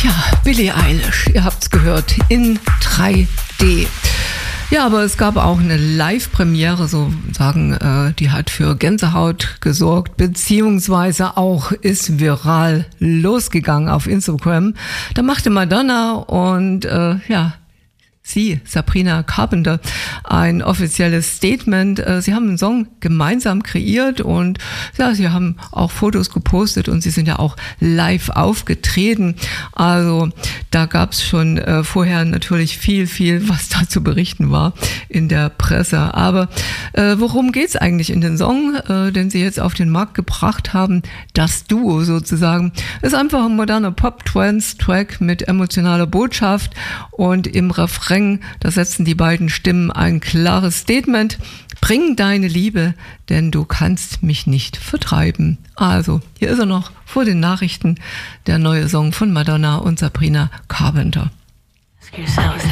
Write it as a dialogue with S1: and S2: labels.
S1: Ja, Billie Eilish, ihr habt's gehört, in 3D. Ja, aber es gab auch eine Live-Premiere, die hat für Gänsehaut gesorgt, beziehungsweise auch ist viral losgegangen auf Instagram. Da machte Madonna und sie, Sabrina Carpenter, ein offizielles Statement. Sie haben einen Song gemeinsam kreiert und ja, sie haben auch Fotos gepostet und sie sind ja auch live aufgetreten. Also da gab's schon vorher natürlich viel, was da zu berichten war in der Presse. Aber worum geht's eigentlich in den Song, den sie jetzt auf den Markt gebracht haben? Das Duo sozusagen ist einfach ein moderner Pop-Trance-Track mit emotionaler Botschaft und im Refrain, da setzen die beiden Stimmen ein klares Statement. Bring deine Liebe, denn du kannst mich nicht vertreiben. Also, hier ist er noch vor den Nachrichten, der neue Song von Madonna und Sabrina Carpenter.